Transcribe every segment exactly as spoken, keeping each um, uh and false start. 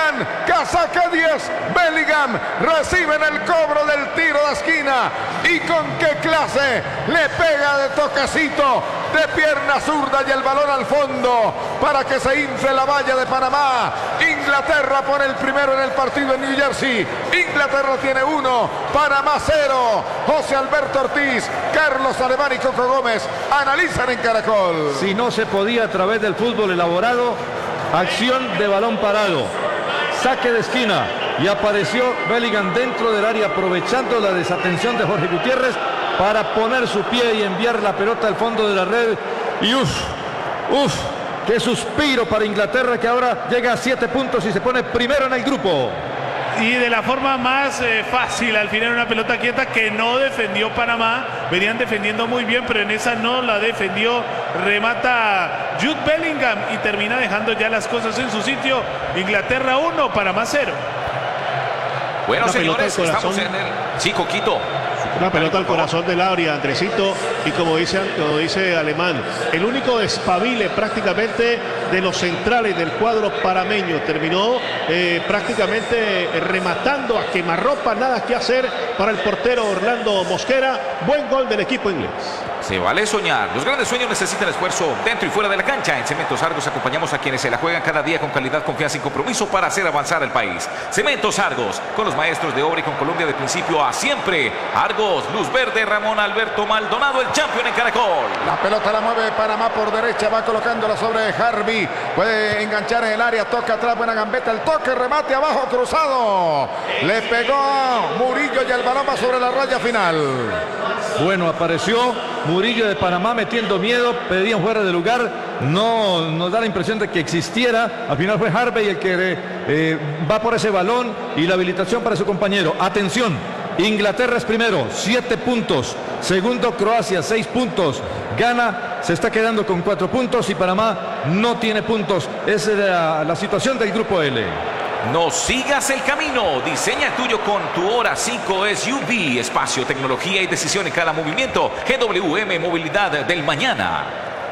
Bellingham, casaca diez, Bellingham recibe en el cobro del tiro de esquina y con qué clase le pega de toquecito de pierna zurda y el balón al fondo para que se infle la valla de Panamá. Inglaterra pone el primero en el partido en New Jersey. Inglaterra tiene uno, Panamá cero. José Alberto Ortiz, Carlos Alemán y Coco Gómez analizan en Caracol. Si no se podía a través del fútbol elaborado, acción de balón parado, saque de esquina y apareció Bellingham dentro del área aprovechando la desatención de Jorge Gutiérrez para poner su pie y enviar la pelota al fondo de la red. Y uff, uff, qué suspiro para Inglaterra, que ahora llega a siete puntos y se pone primero en el grupo. Y de la forma más eh, fácil, al final una pelota quieta que no defendió Panamá. Venían defendiendo muy bien, pero en esa no la defendió. Remata Jude Bellingham y termina dejando ya las cosas en su sitio. Inglaterra uno, Panamá cero. Bueno, Una señores, pelota al estamos corazón. en el... Sí, Coquito. Una pelota al corazón del área, Andresito, y como dice, como dice Alemán, el único despabile prácticamente de los centrales del cuadro panameño. Terminó eh, prácticamente rematando a quemarropa, nada que hacer para el portero Orlando Mosquera. Buen gol del equipo inglés. Se vale soñar. Los grandes sueños necesitan esfuerzo dentro y fuera de la cancha. En Cementos Argos acompañamos a quienes se la juegan cada día con calidad, confianza y compromiso para hacer avanzar al país. Cementos Argos, con los maestros de obra y con Colombia de principio a siempre. Argos, Luz Verde, Ramón Alberto Maldonado, el campeón en Caracol. La pelota la mueve Panamá por derecha, va colocándola sobre Harvey. Puede enganchar en el área, toca atrás, buena gambeta, el toque, remate abajo, cruzado. Le pegó Murillo y el balón va sobre la raya final. Bueno, apareció Murillo de Panamá metiendo miedo, pedían fuera de lugar, no nos da la impresión de que existiera. Al final fue Harvey el que eh, va por ese balón y la habilitación para su compañero. Atención, Inglaterra es primero, siete puntos. Segundo, Croacia, seis puntos. Ghana se está quedando con cuatro puntos y Panamá no tiene puntos. Esa es la, la situación del grupo L. No sigas el camino. Diseña el tuyo con tu Hora cinco S U V. Espacio, tecnología y decisión en cada movimiento. G W M Movilidad del Mañana.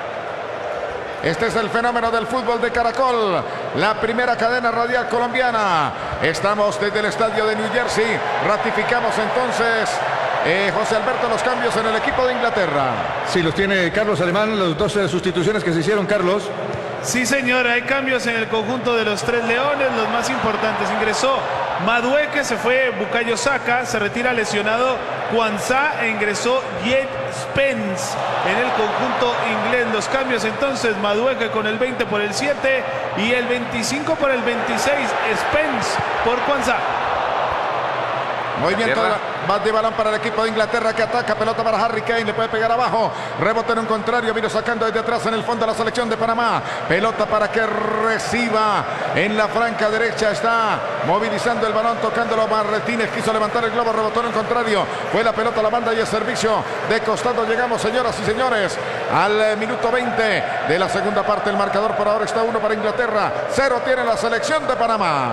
Este es el fenómeno del fútbol de Caracol, la primera cadena radial colombiana. Estamos desde el estadio de New Jersey. Ratificamos entonces, eh, José Alberto, los cambios en el equipo de Inglaterra. Sí, los tiene Carlos Alemán, las doce sustituciones que se hicieron, Carlos. Sí, señor, hay cambios en el conjunto de los Tres Leones, los más importantes. Ingresó Madueque, se fue Bukayo Saka, se retira lesionado Kwanzaa e ingresó Jed Spence en el conjunto inglés. Los cambios entonces, Madueque con el veinte por el siete y el veinticinco por el veintiséis, Spence por Kwanzaa. Movimiento de, va de balón para el equipo de Inglaterra que ataca, pelota para Harry Kane, le puede pegar abajo, rebote en un contrario, vino sacando desde atrás en el fondo la selección de Panamá, pelota para que reciba en la franca derecha, está movilizando el balón, tocándolo Martínez, quiso levantar el globo, rebotó en un contrario, fue la pelota a la banda y el servicio de costado. Llegamos, señoras y señores, al minuto veinte de la segunda parte. El marcador por ahora está uno para Inglaterra, cero tiene la selección de Panamá.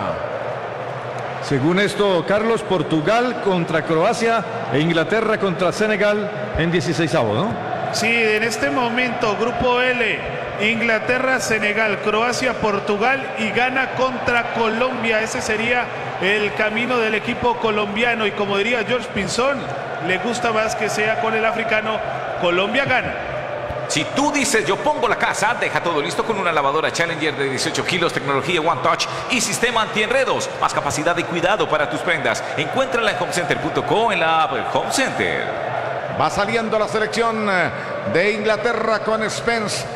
Según esto, Carlos, Portugal contra Croacia e Inglaterra contra Senegal en dieciseisavo, ¿no? Sí, en este momento, Grupo L, Inglaterra, Senegal, Croacia, Portugal y Ghana contra Colombia. Ese sería el camino del equipo colombiano. Y como diría George Pinzón, le gusta más que sea con el africano. Colombia gana. Si tú dices yo pongo la casa, deja todo listo con una lavadora Challenger de dieciocho kilos, tecnología One Touch y sistema antienredos. Más capacidad y cuidado para tus prendas. Encuéntrala en homecenter punto co, en la app Home Center. Va saliendo la selección de Inglaterra con Spence